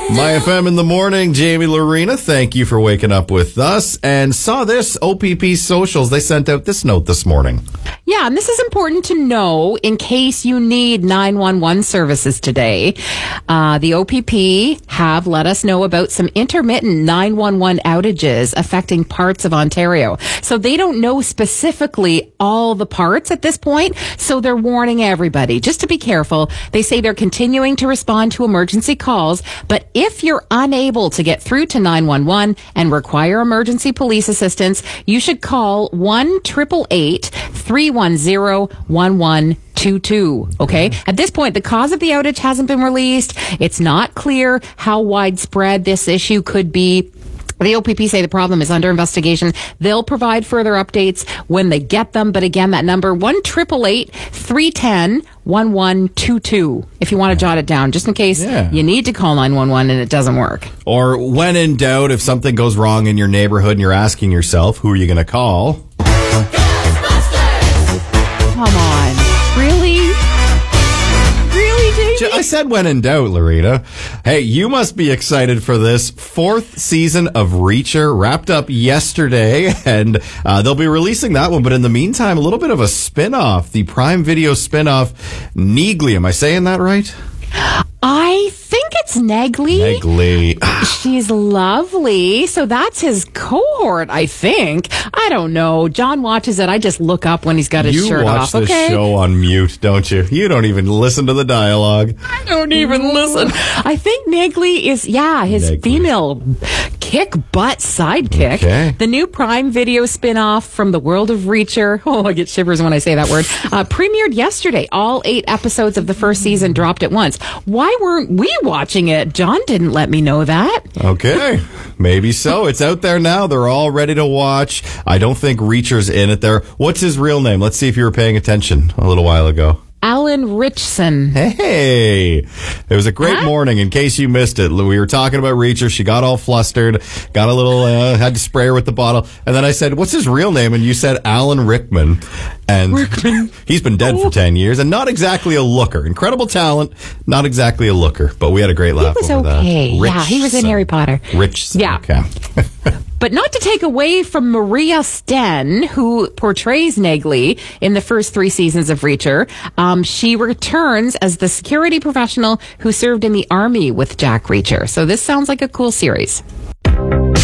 My FM in the morning, Jamie Lorena, thank you for waking up with us. And saw this, OPP Socials, they sent out this note this morning. Yeah, and this is important to know in case you need 911 services today. The OPP have let us know about some intermittent 911 outages affecting parts of Ontario. So they don't know specifically all the parts at this point, so they're warning everybody just to be careful. They say they're continuing to respond to emergency calls, but if you're unable to get through to 911 and require emergency police assistance, you should call 1-888-310-1122. Okay? At this point, the cause of the outage hasn't been released. It's not clear how widespread this issue could be. The OPP say the problem is under investigation. They'll provide further updates when they get them. But again, that number, 1-888-310-1122. If you want to jot it down, just in case you need to call 911 and it doesn't work. Or when in doubt, if something goes wrong in your neighborhood and you're asking yourself, who are you going to call? Come on. Really? I said when in doubt, Lorena. Hey, you must be excited for this 4th season of Reacher. Wrapped up yesterday, and they'll be releasing that one. But in the meantime, a little bit of a spin-off, the Prime Video spin-off, Neagly. Am I saying that right? I think it's Neagly. Neagly. She's lovely. So that's his cohort, I think. I don't know. John watches it. I just look up when he's got his shirt off. You watch this show on mute, don't you? You don't even listen to the dialogue. I don't even listen. I think Neagly is, his female kick-butt sidekick. Okay. The new Prime Video spin-off from the world of Reacher. Oh, I get shivers when I say that word. Premiered yesterday. All 8 episodes of the first season dropped at once. Why weren't we watching it? John didn't let me know that. Okay. Maybe so. It's out there now. They're all ready to watch. I don't think Reacher's in it there. What's his real name? Let's see if you were paying attention a little while ago. Alan Richson. Hey, it was a great morning. In case you missed it, we were talking about Reacher. She got all flustered, got a little, had to spray her with the bottle. And then I said, what's his real name? And you said Alan Rickman. And he's been dead for 10 years and not exactly a looker. Incredible talent, not exactly a looker. But we had a great laugh over that. He was okay. Yeah, he was in Harry Potter. Richson. Yeah. Okay. But not to take away from Maria Sten, who portrays Neagly in the first 3 seasons of Reacher. She returns as the security professional who served in the army with Jack Reacher. So this sounds like a cool series.